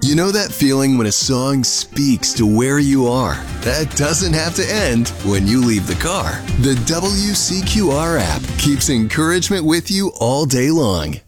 You know that feeling when a song speaks to where you are? That doesn't have to end when you leave the car. The WCQR app keeps encouragement with you all day long.